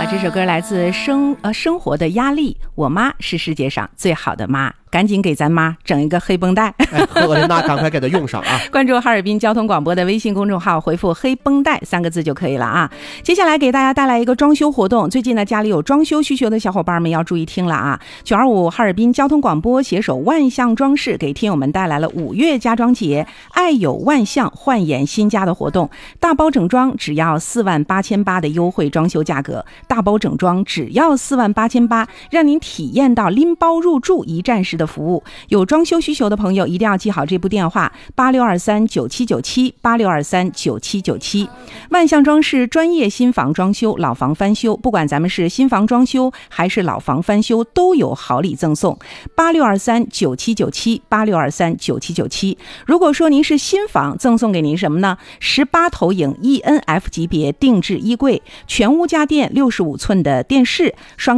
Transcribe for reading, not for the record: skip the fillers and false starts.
这首歌来自生活的压力，我妈是世界上最好的妈，赶紧给咱妈整一个黑绷带。 和我的妈赶快给她用上啊！ 关注哈尔滨交通广播的微信公众号，回复黑绷带3个字就可以了啊。接下来给大家带来一个装修活动，最近呢家里有装修需求的小伙伴们要注意听了啊。925哈尔滨交通广播携手万象装饰给听友们带来了5月家装节爱有万象焕颜新家的活动，大包整装只要48800的优惠装修价格，大包整装只要48800，让您体验到拎包入住一站式的服务。有装修需求的朋友一定要记好这部电话8623979786239797。万象装饰专业新房装修、老房翻修，不管咱们是新房装修还是老房翻修，都有好礼赠送。8623979786239797。如果说您是新房，赠送给您什么呢？18投影 ENF 级别定制衣柜，全屋家电65寸的电视，双